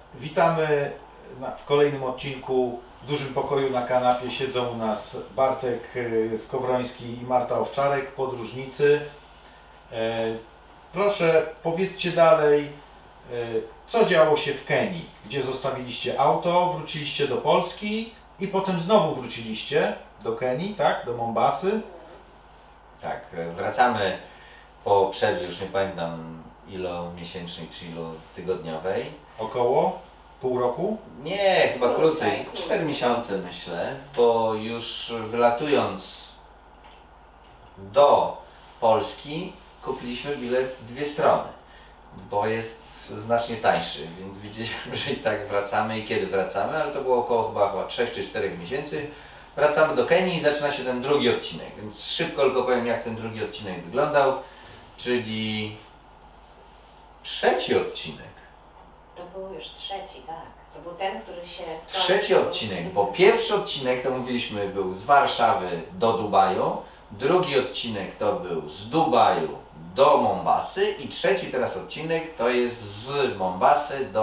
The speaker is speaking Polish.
Witamy w kolejnym odcinku. W dużym pokoju na kanapie siedzą u nas Bartek Skowroński i Marta Owczarek, podróżnicy. Proszę, powiedzcie dalej, co działo się w Kenii, gdzie zostawiliście auto, wróciliście do Polski i potem znowu wróciliście do Kenii, tak? Do Mombasy. Tak, wracamy po przerwie, już nie pamiętam ilomiesięcznej czy ilotygodniowej. Około pół roku? Nie, chyba krócej, 4 miesiące myślę, bo już wylatując do Polski kupiliśmy bilet w dwie strony, bo jest znacznie tańszy, więc widzieliśmy, że i tak wracamy i kiedy wracamy, ale to było około chyba 3 czy 4 miesięcy. Wracamy do Kenii i zaczyna się ten drugi odcinek, więc szybko tylko powiem, jak ten drugi odcinek wyglądał, czyli trzeci odcinek. To był już trzeci, tak. To był ten, który się skończył. Trzeci odcinek, bo pierwszy odcinek to mówiliśmy był z Warszawy do Dubaju, drugi odcinek to był z Dubaju do Mombasy i trzeci teraz odcinek to jest z Mombasy do